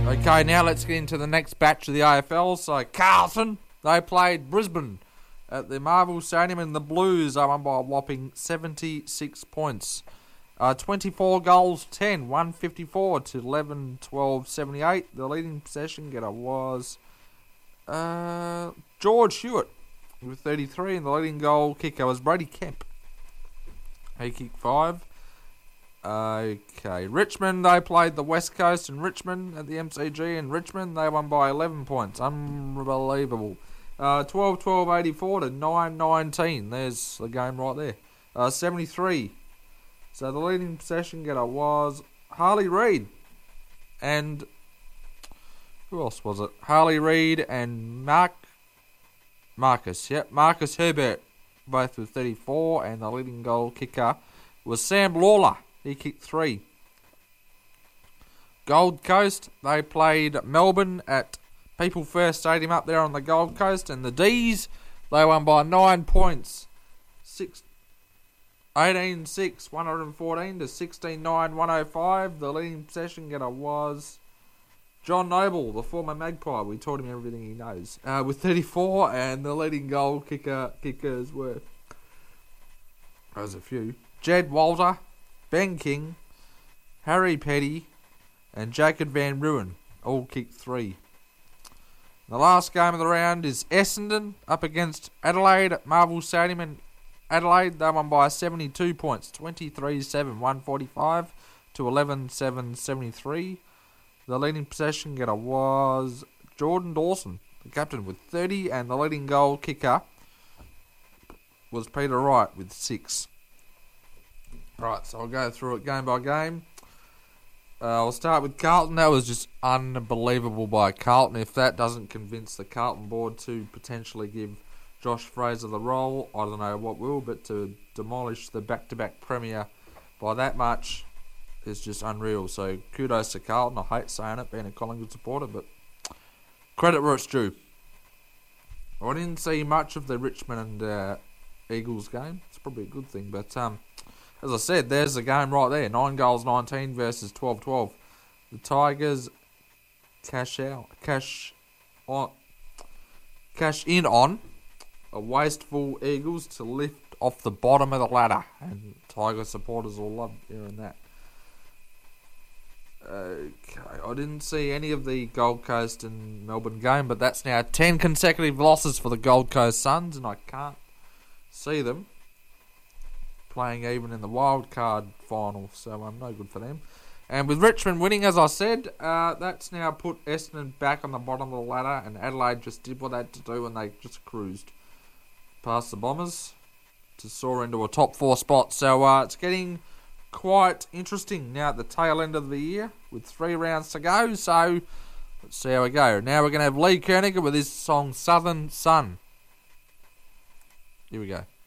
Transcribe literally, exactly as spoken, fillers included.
Okay, now let's get into the next batch of the A F L. So Carlton, they played Brisbane at the Marvel Stadium, and the Blues are won by a whopping seventy-six points. Uh, twenty-four goals, ten, one fifty-four to eleven twelve seventy-eight. The leading possession getter was uh, George Hewitt with thirty-three, and the leading goal kicker was Brady Kemp. He kicked five. Okay, Richmond, they played the West Coast in Richmond at the M C G in Richmond. They won by eleven points. Unbelievable. Uh, twelve twelve eighty-four to nine nineteen. There's the game right there. Uh, seventy-three. So the leading possession getter was Harley Reid. And who else was it? Harley Reid and Mark Marcus. Yep, Marcus Herbert, both with thirty-four. And the leading goal kicker was Sam Lawler. He kicked three. Gold Coast, they played Melbourne at People First Stadium up there on the Gold Coast. And the D's, they won by nine points. Six, eighteen six, one fourteen to sixteen nine, one oh five. The leading possession getter was John Noble, the former Magpie. We taught him everything he knows. Uh, with thirty-four, and the leading goal kicker kickers were, there's a few, Jed Walter, Ben King, Harry Petty, and Jacob Van Ruin. All kicked three. The last game of the round is Essendon up against Adelaide at Marvel Stadium in Adelaide. They won by seventy-two points, twenty-three seven, one forty-five to eleven seven seventy-three. The leading possession getter was Jordan Dawson, the captain, with thirty, and the leading goal kicker was Peter Wright with six. Right, so I'll go through it game by game. Uh, I'll start with Carlton. That was just unbelievable by Carlton. If that doesn't convince the Carlton board to potentially give Josh Fraser the role, I don't know what will, but to demolish the back-to-back premier by that much is just unreal. So kudos to Carlton. I hate saying it, being a Collingwood supporter, but credit where it's due. I didn't see much of the Richmond and uh, Eagles game. It's probably a good thing, but um, as I said, there's the game right there. nine goals nineteen versus twelve twelve. The Tigers cash out, cash on, cash in on a wasteful Eagles to lift off the bottom of the ladder, and Tiger supporters will love hearing that. Okay, I didn't see any of the Gold Coast and Melbourne game, but that's now ten consecutive losses for the Gold Coast Suns, and I can't see them playing even in the wild card final, so I'm um, no good for them. And with Richmond winning, as I said, uh, that's now put Essendon back on the bottom of the ladder, and Adelaide just did what they had to do, and they just cruised past the Bombers to soar into a top four spot. So uh, it's getting quite interesting now at the tail end of the year with three rounds to go. So let's see how we go. Now we're going to have Lee Koeniger with his song Southern Sun. Here we go.